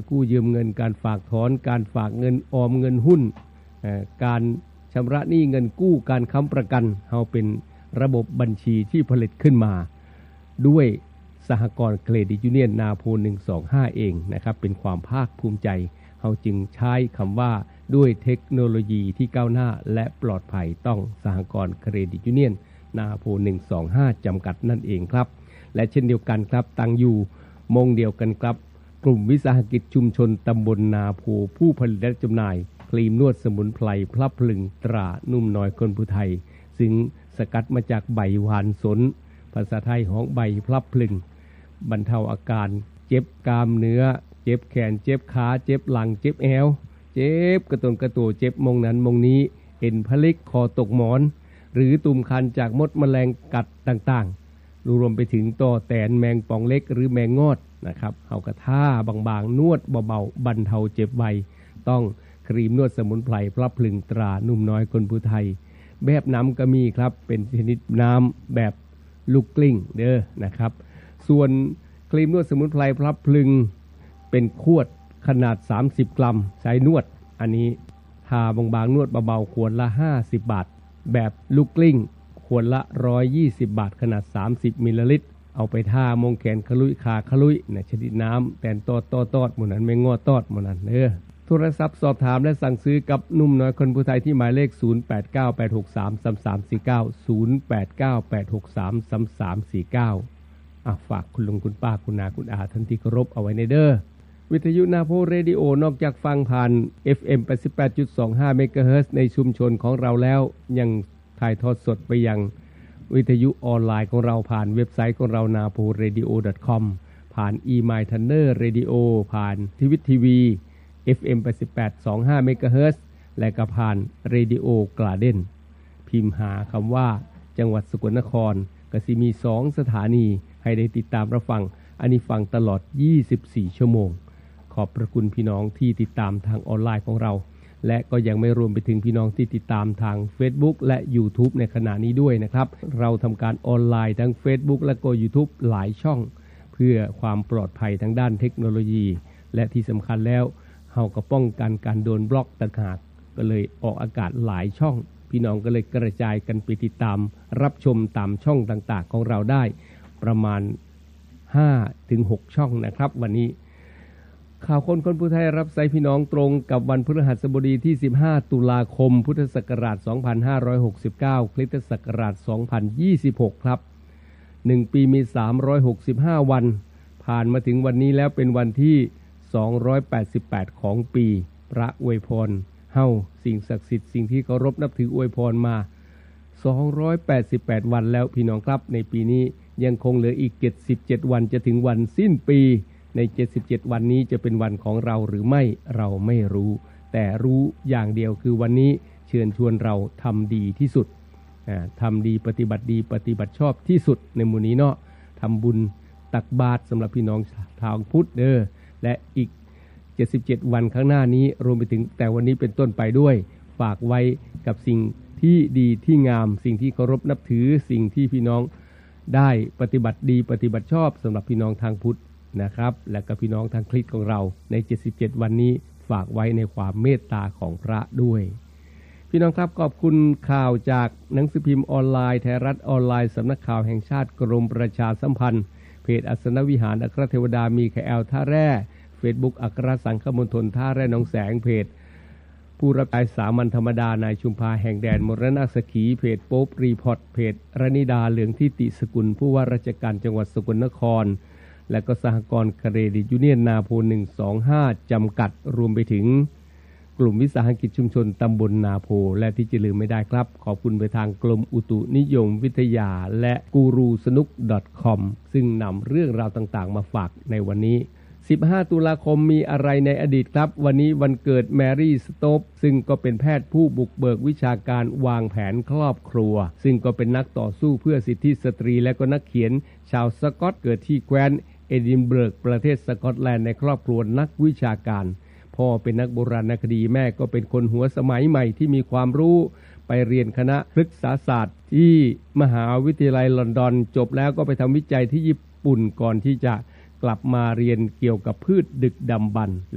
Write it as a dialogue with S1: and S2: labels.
S1: กู้ยืมเงินการฝากถอนการฝากเงินออมเงินหุ้นการชำระหนี้เงินกู้การค้ำประกันเฮาเป็นระบบบัญชีที่ผลิตขึ้นมาด้วยสหกรณ์เครดิตยูเนียนนาโพ125เองนะครับเป็นความภาคภูมิใจเฮาจึงใช้คำว่าด้วยเทคโนโลยีที่ก้าวหน้าและปลอดภัยต้องสหกรณ์เครดิตยูเนียนนาโพ125จำกัดนั่นเองครับและเช่นเดียวกันครับตั้งอยู่มงเดียวกันครับกลุ่มวิสาหกิจชุมชนตำบลนาโพผู้ผลิตและจำหน่ายครีมนวดสมุนไพรพลับพลึงตรานุ่มน้อยคนผู้ไทยซึ่งสกัดมาจากใบหวานสนภาษาไทยของใบพลับพลึงบรรเทาอาการเจ็บกล้ามเนื้อเจ็บแขนเจ็บขาเจ็บหลังเจ็บแอวเจ็บกระตุนกระตัวเจ็บมงนั้นมงนี้เอ็นพลิกคอตกหมอนหรือตุ่มคันจากมดแมลงกัดต่างๆรวมไปถึงต่อแตนแมงป่องเล็กหรือแมงงอดนะครับเอากระท่าบางๆนวดเบาๆบรรเทาเจ็บไวต้องครีมนวดสมุนไพรพลับพลึงตรานุ่มน้อยคนผู้ไทยแบบน้ำก็มีครับเป็นชนิดน้ำแบบลูกกลิ้งเด้อนะครับส่วนครีมนวดสมุนไพรพลับพลึงเป็นขวดขนาด30กรัมใช้นวดอันนี้ทาบางๆนวดเบาๆขวดละ50บาทแบบลูกกลิ้งขวดละ120บาทขนาด30มิลลิลิตรเอาไปทามงแขนขลุยขาขลุยนะชนิดน้ำแต่นตอดหมู่นั้นไม่งอตอดหมู่นั้นเด้อโทรศัพท์สอบถามและสั่งซื้อกับนุ่มน้อยคนผู้ไทยที่หมายเลข0898633349 ฝากคุณลุงคุณป้าคุณนาคุณอาท่านที่เคารพเอาไว้ในเด้อวิทยุนาโพเรดิโอนอกจากฟังผ่าน FM 88.25 เมกะเฮิรตซ์ในชุมชนของเราแล้วยังถ่ายทอดสดไปยังวิทยุออนไลน์ของเราผ่านเว็บไซต์ของเรา naporadio.com ผ่าน eMyTuner Radio ผ่านทวิตทีวี FM 88.25 เมกะเฮิรตซ์และก็ผ่าน Radio Garden พิมพ์หาคำว่าจังหวัดสกลนครก็สิมี2สถานีให้ได้ติดตามรับฟังอันนี้ฟังตลอด24ชั่วโมงขอบพระคุณพี่น้องที่ติดตามทางออนไลน์ของเราและก็ยังไม่รวมไปถึงพี่น้องที่ติดตามทาง Facebook และ YouTube ในขณะนี้ด้วยนะครับเราทำการออนไลน์ทั้ง Facebook และก็ YouTube หลายช่องเพื่อความปลอดภัยทางด้านเทคโนโลยีและที่สำคัญแล้วเราก็ป้องกันการโดนบล็อกต่างหากก็เลยออกอากาศหลายช่องพี่น้องก็เลยกระจายกันไปติดตามรับชมตามช่องต่างๆของเราได้ประมาณ 5-6 ช่องนะครับวันนี้ข่าวคนผู้ไทยรับใช้พี่น้องตรงกับวันพฤหัสบดีที่15ตุลาคมพุทธศักราช2569คริสตศักราช2026ครับ1ปีมี365วันผ่านมาถึงวันนี้แล้วเป็นวันที่288ของปีพระอวยพรเฮาสิ่งศักดิ์สิทธิ์สิ่งที่เคารพนับถืออวยพรมา288วันแล้วพี่น้องครับในปีนี้ยังคงเหลืออีก77วันจะถึงวันสิ้นปีใน77วันนี้จะเป็นวันของเราหรือไม่เราไม่รู้แต่รู้อย่างเดียวคือวันนี้เชิญชวนเราทำดีที่สุดทำดีปฏิบัติดีปฏิบัติชอบที่สุดในหมู่นี้เนาะทำบุญตักบาตรสำหรับพี่น้องชาวพุทธเด้อและอีก77วันข้างหน้านี้รวมไปถึงแต่วันนี้เป็นต้นไปด้วยฝากไว้กับสิ่งที่ดีที่งามสิ่งที่เคารพนับถือสิ่งที่พี่น้องได้ปฏิบัติดีปฏิบัติชอบสำหรับพี่น้องทางพุทธนะครับและกับพี่น้องทางคริสต์ของเราใน77วันนี้ฝากไว้ในความเมตตาของพระด้วยพี่น้องครับขอบคุณข่าวจากหนังสือพิมพ์ออนไลน์ไทยรัฐออนไลน์สำนักข่าวแห่งชาติกรมประชาสัมพันธ์เพจอัสนวิหารอัครเทวดามีคาแอลท่าแร่เฟซบุ๊กอัครสังฆมณฑลท่าแร่หนองแสงเพจผู้รับใช้สามัญธรรมดานายชุมพาแห่งแดนมรณะสักขีเพจโป๊ปรีพอร์ตเพจรณิดาเหลืองทิติสกุลผู้ว่าราชการจังหวัดสกลนครและก็สหกรณ์เครดิตยูเนียนนาโพ125จำกัดรวมไปถึงกลุ่มวิสาหกิจชุมชนตำบลนาโพและที่จะลืมไม่ได้ครับขอบคุณไปทางกรมอุตุนิยมวิทยาและกูรูสนุก .com ซึ่งนำเรื่องราวต่างๆมาฝากในวันนี้15ตุลาคมมีอะไรในอดีตครับวันนี้วันเกิดแมรี่สโตปซึ่งก็เป็นแพทย์ผู้บุกเบิกวิชาการวางแผนครอบครัวซึ่งก็เป็นนักต่อสู้เพื่อสิทธิสตรีและก็นักเขียนชาวสกอตเกิดที่แคว้นเอดินเบิร์กประเทศสกอตแลนด์ในครอบครัวนักวิชาการพ่อเป็นนักโบราณคดีแม่ก็เป็นคนหัวสมัยใหม่ที่มีความรู้ไปเรียนคณะพฤกษศาสตร์ที่มหาวิทยาลัยลอนดอนจบแล้วก็ไปทำวิจัยที่ญี่ปุ่นก่อนที่จะกลับมาเรียนเกี่ยวกับพืชดึกดำบรรพ์